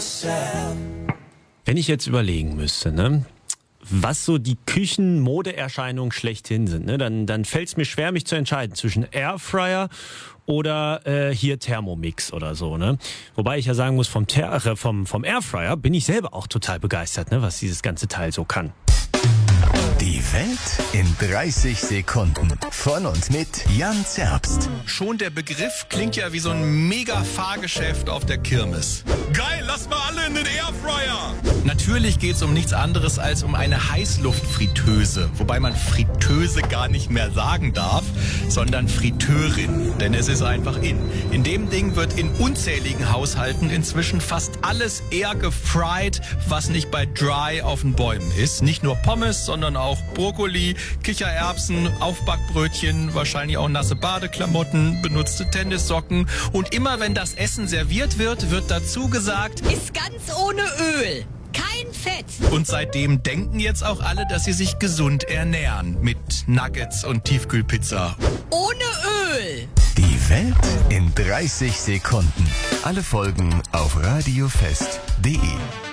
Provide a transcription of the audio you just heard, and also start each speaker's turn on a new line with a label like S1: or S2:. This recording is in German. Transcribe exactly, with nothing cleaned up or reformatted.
S1: Wenn ich jetzt überlegen müsste, ne, was so die Küchen-Modeerscheinungen schlechthin sind, ne, dann, dann fällt es mir schwer, mich zu entscheiden zwischen Airfryer oder äh, hier Thermomix oder so, ne? Wobei ich ja sagen muss, vom, Ter äh, vom, vom Airfryer bin ich selber auch total begeistert, ne, was dieses ganze Teil so kann.
S2: Die Welt in dreißig Sekunden. Von und mit Jan Zerbst.
S3: Schon der Begriff klingt ja wie so ein Mega-Fahrgeschäft auf der Kirmes. Geil, lass mal alle in den Airfryer! Natürlich geht's um nichts anderes als um eine Heißluftfritteuse. Wobei man Fritteuse gar nicht mehr sagen darf, sondern Fritteurin. Denn es ist einfach in. In dem Ding wird in unzähligen Haushalten inzwischen fast alles eher gefried, was nicht bei Dry auf den Bäumen ist. Nicht nur Pommes, sondern auch Brokkoli, Kichererbsen, Aufbackbrötchen, wahrscheinlich auch nasse Badeklamotten, benutzte Tennissocken. Und immer wenn das Essen serviert wird, wird dazu gesagt,
S4: ist ganz ohne Öl. Kein Fett.
S3: Und seitdem denken jetzt auch alle, dass sie sich gesund ernähren. Mit Nuggets und Tiefkühlpizza.
S4: Ohne Öl.
S2: Die Welt in dreißig Sekunden. Alle Folgen auf radiofest punkt de.